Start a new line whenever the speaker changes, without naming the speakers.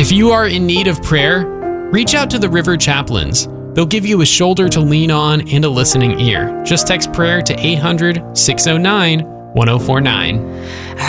If you are in need of prayer, reach out to the River Chaplains. They'll give you a shoulder to lean on and a listening ear. Just text prayer to 800-609-1049.